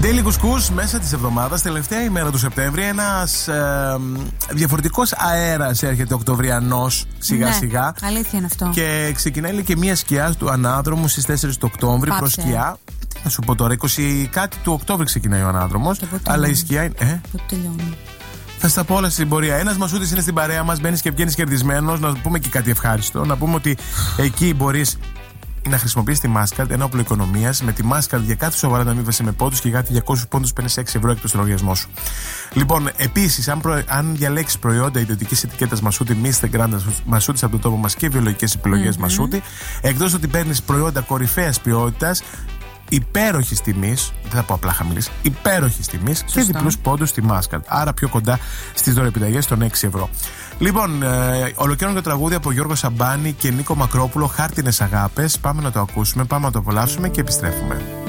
Daily Couscous μέσα της εβδομάδας, τελευταία ημέρα του Σεπτέμβρη. Ένας διαφορετικός αέρας έρχεται οκτωβριανός σιγά σιγά. Αλήθεια είναι αυτό. Και ξεκινάει και μία σκιά του ανάδρομου στις 4 του Οκτώβρη προς σκιά. Θα σου πω τώρα, 20 κάτι του Οκτώβρη ξεκινάει ο ανάδρομος. Αλλά η σκιά είναι. Πότε τελειώνει. Θα στα πω όλα στην πορεία. Ένας Μασούτης είναι στην παρέα μας, μπαίνεις και βγαίνεις κερδισμένος. Να πούμε και κάτι ευχάριστο. Να πούμε ότι εκεί μπορείς να χρησιμοποιείς τη Mastercard, ένα όπλο οικονομίας. Με τη Mastercard για κάθε σοβαρά ανταμείβεσαι με πόντους και για κάθε 200 πόντους παίρνεις 6 ευρώ εκτός του λογαριασμό σου. Λοιπόν, επίσης, αν διαλέξεις προϊόντα ιδιωτικής ετικέτας Μασούτη, Mr. Grand Μασούτης από το τόπο μας και βιολογικές επιλογές Μασούτη, εκτός ότι παίρνεις προϊόντα κορυφαίας ποιότητας, υπέροχης τιμής, δεν θα πω απλά χαμηλής, υπέροχης τιμής και διπλούς πόντους στη Mastercard. Άρα πιο κοντά στις δωρεπιταγές των 6 ευρώ. Λοιπόν, ολοκληρώνω το τραγούδι από Γιώργο Σαμπάνη και Νίκο Μακρόπουλο, Χάρτινες Αγάπες. Πάμε να το ακούσουμε, πάμε να το απολαύσουμε και επιστρέφουμε.